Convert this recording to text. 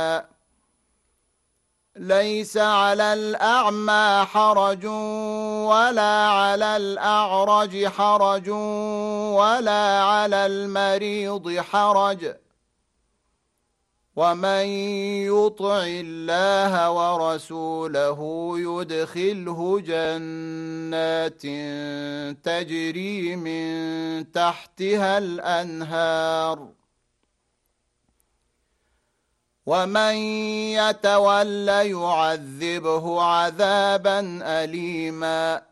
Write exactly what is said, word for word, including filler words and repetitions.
ليس على الأعمى حرج ولا على الأعرج حرج ولا على المريض حرج ومن يطع الله ورسوله يدخله جنات تجري من تحتها الأنهار ومن يتول يعذبه عذابا أليما